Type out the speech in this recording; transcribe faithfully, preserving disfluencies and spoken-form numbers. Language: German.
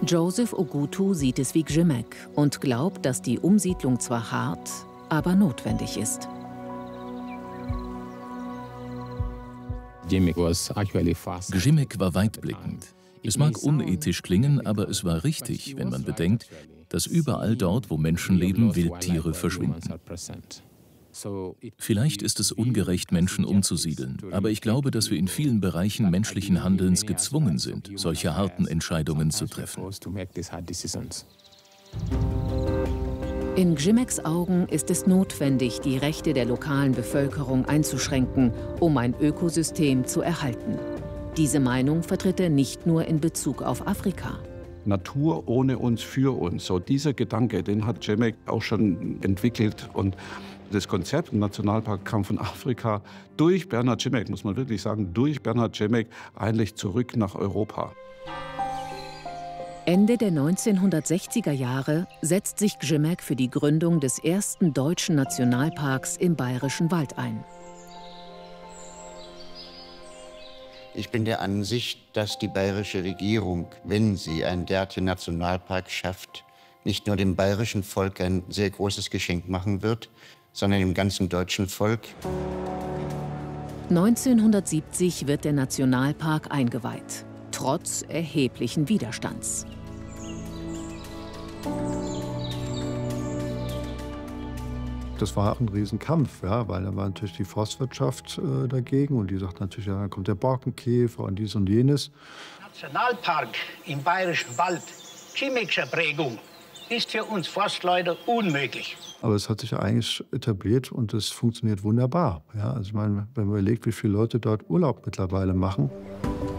Joseph Ogutu sieht es wie Gjimek und glaubt, dass die Umsiedlung zwar hart, aber notwendig ist. Gjimek war weitblickend. Es mag unethisch klingen, aber es war richtig, wenn man bedenkt, dass überall dort, wo Menschen leben, Wildtiere verschwinden. Vielleicht ist es ungerecht, Menschen umzusiedeln, aber ich glaube, dass wir in vielen Bereichen menschlichen Handelns gezwungen sind, solche harten Entscheidungen zu treffen. In Gjimeks Augen ist es notwendig, die Rechte der lokalen Bevölkerung einzuschränken, um ein Ökosystem zu erhalten. Diese Meinung vertritt er nicht nur in Bezug auf Afrika. Natur ohne uns, für uns. So dieser Gedanke, den hat Gjimek auch schon entwickelt. Und das Konzept im Nationalpark kam von Afrika durch Bernhard Gjimek, muss man wirklich sagen, durch Bernhard Gjimek eigentlich zurück nach Europa. Ende der neunzehnhundertsechziger Jahre setzt sich Gjimek für die Gründung des ersten deutschen Nationalparks im Bayerischen Wald ein. Ich bin der Ansicht, dass die bayerische Regierung, wenn sie einen derartigen Nationalpark schafft, nicht nur dem bayerischen Volk ein sehr großes Geschenk machen wird, sondern dem ganzen deutschen Volk. neunzehnhundertsiebzig wird der Nationalpark eingeweiht, trotz erheblichen Widerstands. Das war ein Riesenkampf, ja, weil da war natürlich die Forstwirtschaft äh, dagegen und die sagt natürlich, ja, dann kommt der Borkenkäfer und dies und jenes. Nationalpark im Bayerischen Wald, Gjimek'scher Prägung, ist für uns Forstleute unmöglich. Aber es hat sich ja eigentlich etabliert und es funktioniert wunderbar. Ja, also ich meine, wenn man überlegt, wie viele Leute dort Urlaub mittlerweile machen.